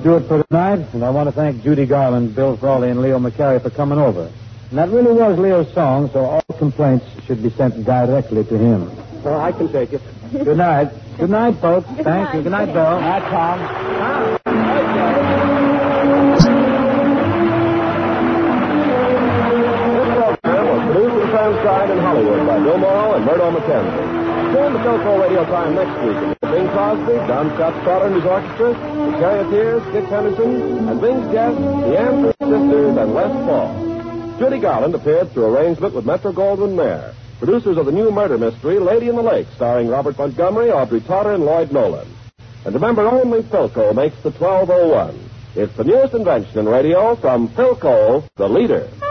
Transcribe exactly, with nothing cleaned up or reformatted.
do it for tonight, and I want to thank Judy Garland, Bill Frawley, and Leo McCarry for coming over. And that really was Leo's song, so all complaints should be sent directly to him. Well, I can take it. Good night. Good night, folks. Good Thank night. you. Good night, Bill. Good night, Tom. This program was produced and transcribed in Hollywood by Bill Morrow and Murdo McKenzie. Tune to Philco Radio Time next week with Bing Crosby, Don Scott Trotter and his orchestra, the Charioteers, Skip Henderson, and Bing's guests, the Andrews Sisters, and Les Paul. Judy Garland appeared through arrangement with Metro-Goldwyn-Mayer. Producers of the new murder mystery, Lady in the Lake, starring Robert Montgomery, Audrey Totter, and Lloyd Nolan. And remember, only Philco makes the twelve oh one. It's the newest invention in radio from Philco, the leader.